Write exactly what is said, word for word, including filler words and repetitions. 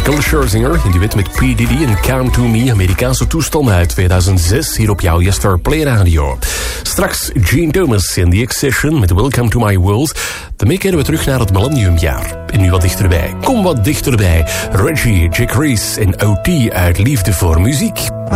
Nicole Scherzinger in duet met P. Diddy en Come To Me, Amerikaanse toestand uit tweeduizend zes, hier op jouw Yester Play Radio. Straks Gene Thomas in The Accession met Welcome To My World. Daarmee keren we terug naar het millenniumjaar. En nu wat dichterbij. Kom wat dichterbij. Reggie, Jack Reese en O T uit Liefde voor Muziek.